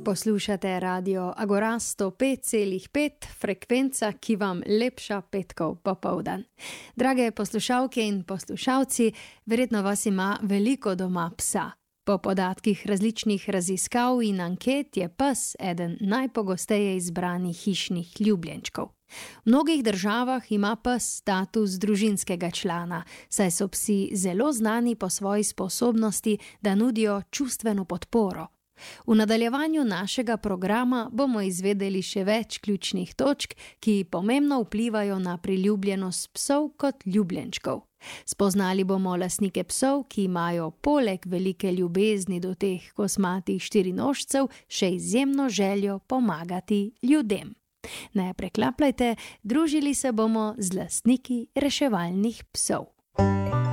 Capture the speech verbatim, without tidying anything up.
Poslušate radio Agora sto pet celih pet, frekvenca, ki vam lepša petkov popoldan. Drage poslušalke in poslušalci, verjetno vas ima veliko doma psa. Po podatkih različnih raziskav in anket je pes eden najpogosteje izbranih hišnih ljubljenčkov. V mnogih državah ima pes status družinskega člana, saj so psi zelo znani po svoji sposobnosti, da nudijo čustveno podporo. V nadaljevanju našega programa bomo izvedeli še več ključnih točk, ki pomembno vplivajo na priljubljenost psov kot ljubljenčkov. Spoznali bomo lastnike psov, ki imajo poleg velike ljubezni do teh kosmatih štirinožcev še izjemno željo pomagati ljudem. Ne preklapljajte, družili se bomo z lastniki reševalnih psov.